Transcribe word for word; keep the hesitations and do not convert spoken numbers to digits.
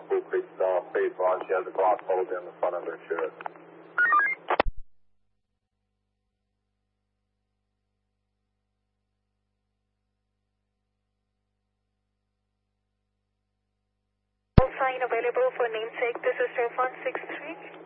off Blue Creek uh, phase one. She has a Glock pulled in the front of her shirt. Sign available for namesake. This is Stefan six three.